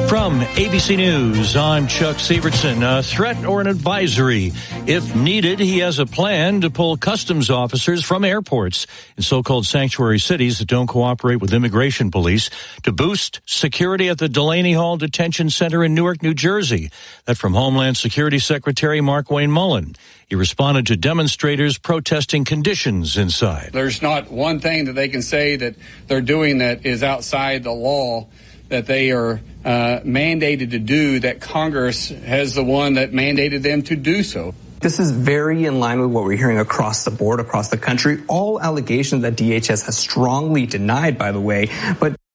From ABC News, I'm Chuck Sievertson. A threat or an advisory. If needed, he has a plan to pull customs officers from airports in so-called sanctuary cities that don't cooperate with immigration police to boost security at the Delaney Hall Detention Center in Newark, New Jersey. That from Homeland Security Secretary Markwayne Mullin. He responded to demonstrators protesting conditions inside. There's not one thing that they can say that they're doing that is outside the law that they are mandated to do, that Congress has the one that mandated them to do so. This is very in line with what we're hearing across the board, across the country. All allegations that DHS has strongly denied, by the way, but